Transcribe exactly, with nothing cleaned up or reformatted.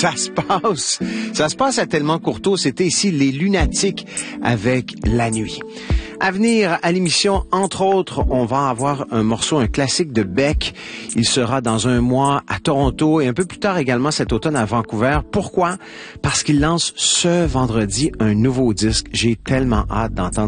Ça se passe. Ça se passe à Tellement Courteau. C'était ici Les Lunatiques avec La Nuit. À venir à l'émission, entre autres, on va avoir un morceau, un classique de Beck. Il sera dans un mois à Toronto et un peu plus tard également cet automne à Vancouver. Pourquoi? Parce qu'il lance ce vendredi un nouveau disque. J'ai tellement hâte d'entendre